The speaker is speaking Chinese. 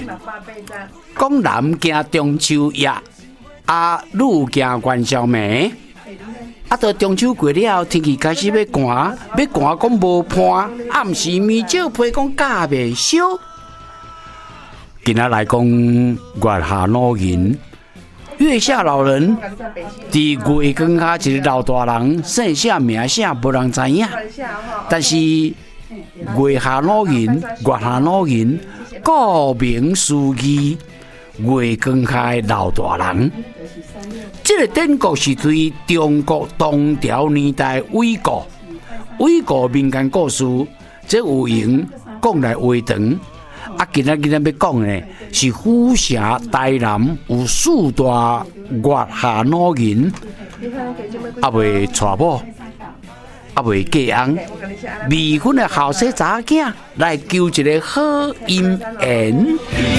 讲男行中秋夜，女行元宵暝。到中秋过了，天气开始要寒，讲无伴，暗时咪照批讲假袂烧。今仔来讲月下老人，月下老人，伫月光下一个老大人，姓啥名啥无人知影。但是月下老人，顾名思义，月光下的老大人。这个典故是对中国唐朝年代魏国民间故事，这有用讲来话长。今仔要讲的是虎城台南有4大月下老人，未娶某，未嫁翁，未婚的后生查囝来求一个好姻缘。